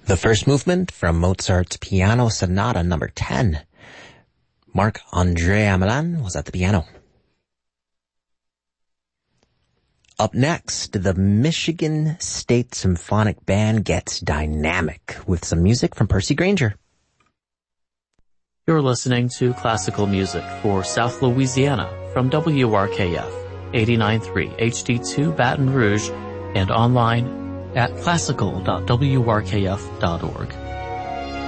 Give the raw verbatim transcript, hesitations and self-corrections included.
The first movement from Mozart's Piano Sonata number ten. Marc-André Amelin was at the piano. Up next, the Michigan State Symphonic Band gets dynamic with some music from Percy Grainger. You're listening to classical music for South Louisiana from W R K F eighty-nine point three H D two Baton Rouge and online at classical dot w r k f dot org.